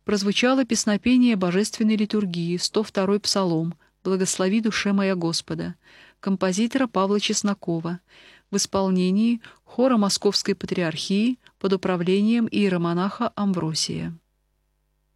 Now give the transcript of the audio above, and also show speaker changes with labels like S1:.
S1: прозвучало песнопение божественной литургии, 102-й псалом «Благослови душе моя Господа» композитора Павла Чеснокова в исполнении хора Московской Патриархии под управлением иеромонаха Амвросия.